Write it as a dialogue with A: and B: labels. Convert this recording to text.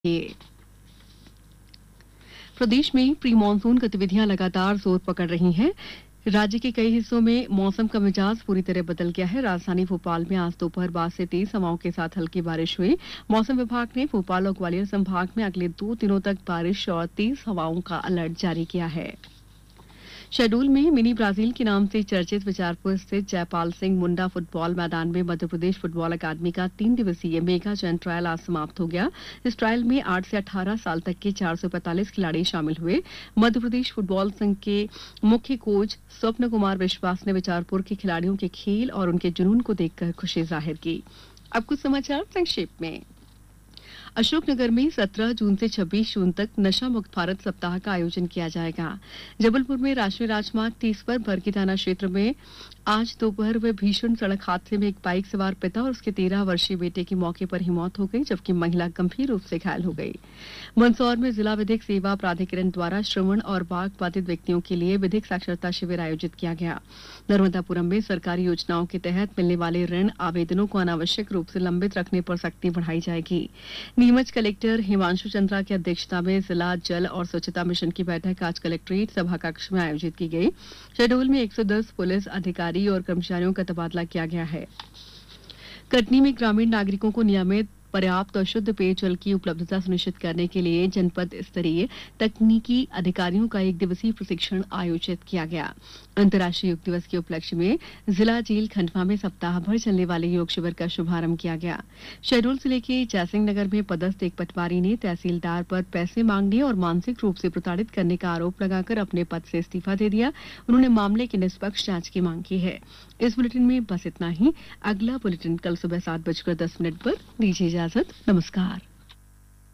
A: ये प्रदेश में pre monsoon गतिविधियां लगातार जोर पकड़ रही हैं। राज्य के कई हिस्सों में मौसम का मिजाज पूरी तरह बदल गया है। राजधानी भोपाल में आज दोपहर बाद से तेज हवाओं के साथ हल्की बारिश हुई। मौसम विभाग ने भोपाल और ग्वालियर संभाग में अगले 2 दिनों तक बारिश और तेज हवाओं का अलर्ट जारी किया है। शहडोल में मिनी ब्राजील के नाम से चर्चित विचारपुर स्थित जयपाल सिंह मुंडा फुटबॉल मैदान में मध्य प्रदेश फुटबॉल अकादमी का 3 दिवसीय मेगा जन ट्रायल आज समाप्त हो गया। इस ट्रायल में 8 से 18 साल तक के 445 खिलाड़ी शामिल हुए। मध्य प्रदेश फुटबॉल संघ के मुख्य कोच स्वप्न कुमार विश्वास ने विचारपुर के खिलाड़ियों के खेल और उनके जुनून को देखकर खुशी जाहिर की। अब कुछ समाचार संक्षेप में। अशोकनगर में 17 जून से 26 जून तक नशा मुक्त भारत सप्ताह का आयोजन किया जाएगा। जबलपुर में राष्ट्रीय राजमार्ग 30 पर भरगी थाना क्षेत्र में आज दोपहर हुए भीषण सड़क हादसे में एक बाइक सवार पिता और उसके 13 वर्षीय बेटे की मौके पर ही मौत हो गई, जबकि महिला गंभीर रूप से घायल हो गई। मंदसौर में जिला विधिक सेवा प्राधिकरण द्वारा श्रवण और वाक बाधित व्यक्तियों के लिए विधिक साक्षरता शिविर आयोजित किया गया। नर्मदापुरम में सरकारी योजनाओं के तहत मिलने वाले ऋण आवेदनों को अनावश्यक रूप से लंबित रखने पर सख्ती बढ़ाई जाएगी। नीमच कलेक्टर हिमांशु चंद्रा की अध्यक्षता में जिला जल और स्वच्छता मिशन की बैठक आज कलेक्ट्रेट सभा कक्ष में आयोजित की गई। शहडोल में 110 पुलिस अधिकारी और कर्मचारियों का तबादला किया गया है। कटनी में ग्रामीण नागरिकों को नियमित, पर्याप्त और शुद्ध पेयजल की उपलब्धता सुनिश्चित करने के लिए जनपद स्तरीय तकनीकी अधिकारियों का 1 दिवसीय प्रशिक्षण आयोजित किया गया। अंतर्राष्ट्रीय योग दिवस के उपलक्ष्य में जिला जेल खंडवा में सप्ताह भर चलने वाले योग शिविर का शुभारंभ किया गया। शहडोल जिले के जयसिंह नगर में पदस्थ एक पटवारी ने तहसीलदार पर पैसे मांगने और मानसिक रूप से प्रताड़ित करने का आरोप लगाकर अपने पद से इस्तीफा दे दिया। उन्होंने मामले की निष्पक्ष जांच की मांग की है। इस बुलेटिन में बस इतना ही। अगला बुलेटिन कल सुबह 7:10 पर दीजिए इजाजत। नमस्कार।